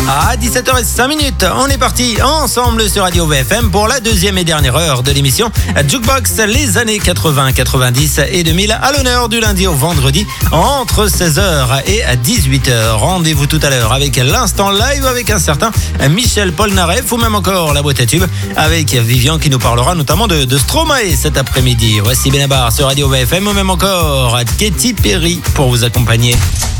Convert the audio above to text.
À 17h05, on est parti ensemble sur Radio VFM pour la deuxième et dernière heure de l'émission Jukebox, les années 80, 90 et 2000 à l'honneur du lundi au vendredi entre 16h et 18h. Rendez-vous tout à l'heure avec l'instant live avec un certain Michel Polnareff ou même encore la boîte à tubes avec Vivian qui nous parlera notamment de Stromae cet après-midi. Voici Benabar sur Radio VFM ou même encore Katy Perry pour vous accompagner.